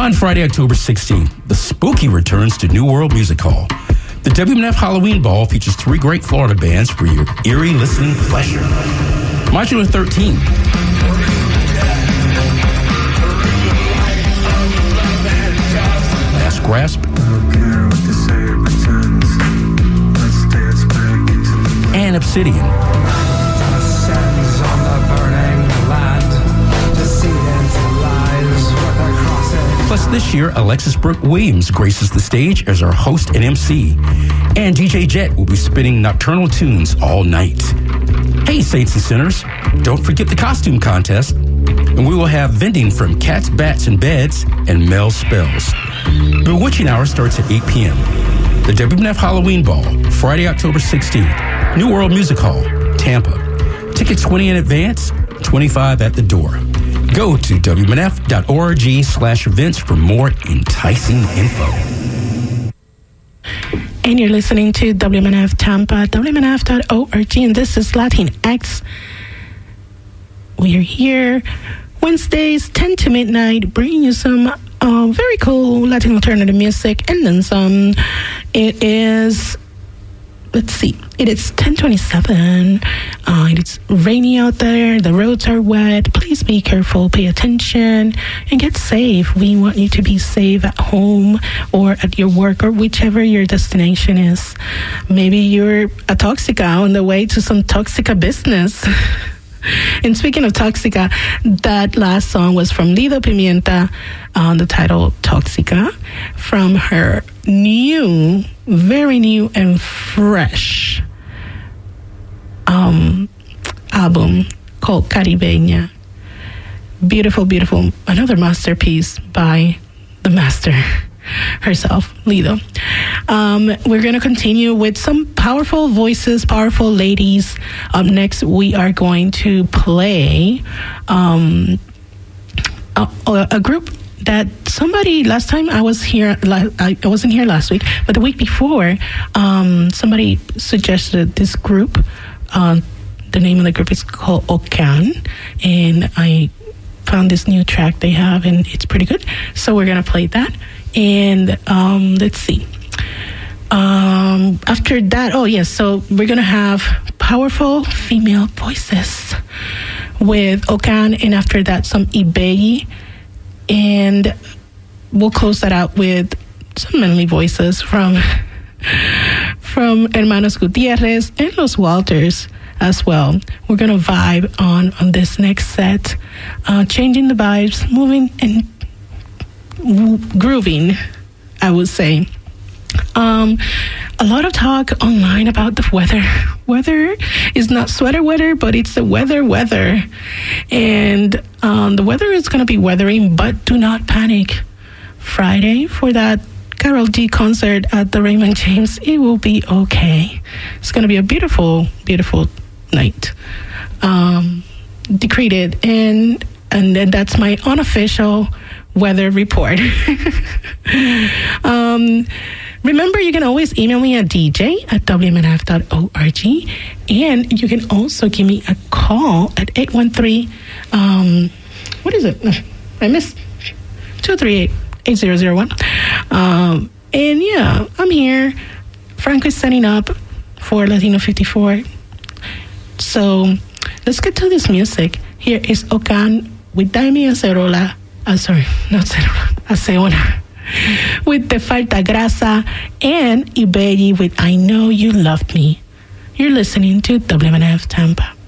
On Friday, October 16th, the Spooky returns to New World Music Hall. The WMNF Halloween Ball features 3 great Florida bands for your eerie listening pleasure. Modular 13. Last Grasp. And Obsidian. Plus, this year, Alexis Brooke Williams graces the stage as our host and MC. And DJ Jet will be spinning nocturnal tunes all night. Hey, Saints and Sinners, don't forget the costume contest. And we will have vending from Cats, Bats, and Beds and Mel Spells. Bewitching Hour starts at 8 p.m. The WMNF Halloween Ball, Friday, October 16th. New World Music Hall, Tampa. Tickets $20 in advance, $25 at the door. Go to WMNF.org/events for more enticing info. And you're listening to WMNF Tampa, WMNF.org, and this is Latinx. We are here Wednesdays, 10 to midnight, bringing you some very cool Latin alternative music and then some. It is, let's see, it is 10:27. It's rainy out there. The roads are wet. Please be careful, pay attention, and get safe. We want you to be safe at home or at your work or whichever your destination is. Maybe you're a Toxica on the way to some Toxica business. And speaking of Toxica, that last song was from Lido Pimienta, the title Toxica, from her new, very new and fresh album called Caribeña. Beautiful, beautiful. Another masterpiece by the master herself, Lido. We're going to continue with some powerful voices, powerful ladies. Up next, we are going to play a group that somebody, last time I was here, I wasn't here last week, but the week before, somebody suggested this group. The name of the group is called Ocan, and I found this new track they have, and it's pretty good. So we're going to play that. And let's see. After that, so we're going to have powerful female voices with Ocan, and after that, some Ibegi. And we'll close that out with some manly voices from Hermanos Gutierrez and Los Walters as well. We're going to vibe on this next set, changing the vibes, moving and grooving, I would say. A lot of talk online about the weather. Weather is not sweater weather, but it's the weather. And the weather is going to be weathering, but do not panic. Friday, for that Karol G concert at the Raymond James, it will be okay. It's going to be a beautiful, beautiful night. Decreed, and then that's my unofficial weather report. Remember, you can always email me at dj@wmnf.org, and you can also give me a call at 813, what is it? I missed 238-8001. And yeah, I'm here. Franco is setting up for Latino 54. So let's get to this music. Here is Ocan with Daimi Acerola. Aceona. With Te Falta Grasa, and Ibegi with I Know You Loved Me. You're listening to WMNF Tampa.